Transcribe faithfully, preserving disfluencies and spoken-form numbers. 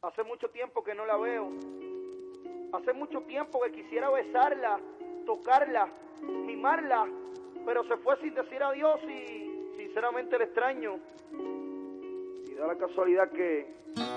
Hace mucho tiempo que no la veo. Hace mucho tiempo que quisiera besarla, tocarla, mimarla, pero se fue sin decir adiós y sinceramente la extraño. Y da la casualidad que